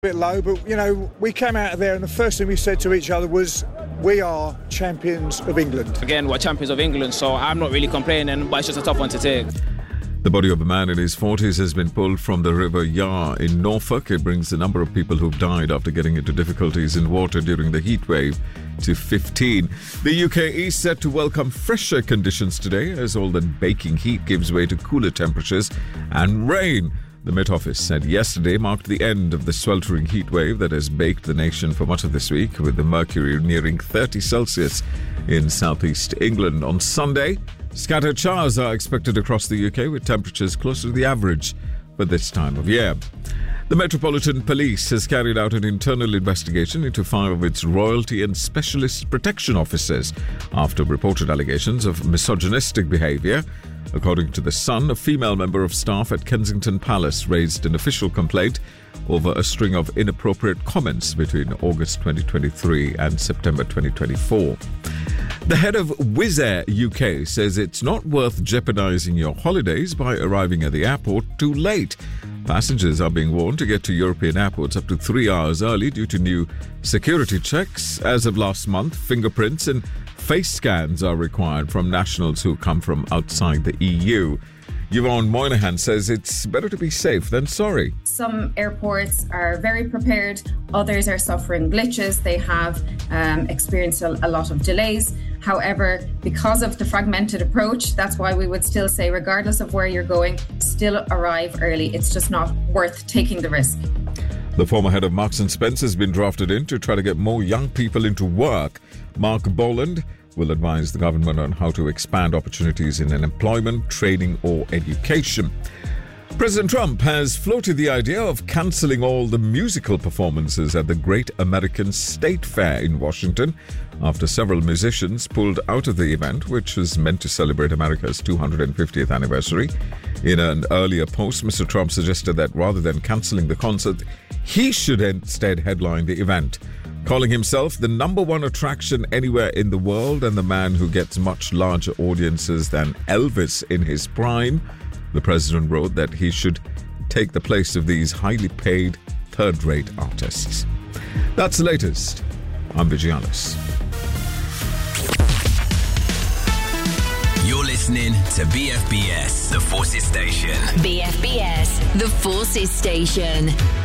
Bit low, but we came out of there and the first thing we said to each other was, we are champions of England. Again, we're champions of England, so I'm not really complaining, but it's just a tough one to take. The body of a man in his 40s has been pulled from the River Yar in Norfolk. It brings the number of people who've died after getting into difficulties in water during the heat wave to 15. The UK is set to welcome fresher conditions today as all the baking heat gives way to cooler temperatures and rain. The Met Office said yesterday marked the end of the sweltering heat wave that has baked the nation for much of this week, with the mercury nearing 30 Celsius in southeast England. On Sunday, scattered showers are expected across the UK, with temperatures closer to the average for this time of year. The Metropolitan Police has carried out an internal investigation into 5 of its royalty and specialist protection officers after reported allegations of misogynistic behaviour. According to The Sun, a female member of staff at Kensington Palace raised an official complaint over a string of inappropriate comments between August 2023 and September 2024. The head of Wizz Air UK says it's not worth jeopardising your holidays by arriving at the airport too late. Passengers are being warned to get to European airports up to 3 hours early due to new security checks. As of last month, fingerprints and face scans are required from nationals who come from outside the EU. Yvonne Moynihan says it's better to be safe than sorry. Some airports are very prepared, others are suffering glitches. They have experienced a lot of delays. However, because of the fragmented approach, that's why we would still say, regardless of where you're going, still arrive early. It's just not worth taking the risk. The former head of Marks & Spencer has been drafted in to try to get more young people into work. Mark Boland will advise the government on how to expand opportunities in employment, training or education. President Trump has floated the idea of cancelling all the musical performances at the Great American State Fair in Washington after several musicians pulled out of the event, which was meant to celebrate America's 250th anniversary. In an earlier post, Mr. Trump suggested that rather than cancelling the concert, he should instead headline the event. Calling himself the number one attraction anywhere in the world and the man who gets much larger audiences than Elvis in his prime, the president wrote that he should take the place of these highly paid, third-rate artists. That's the latest. I'm Vigianis. You're listening to BFBS, The Forces Station. BFBS, The Forces Station.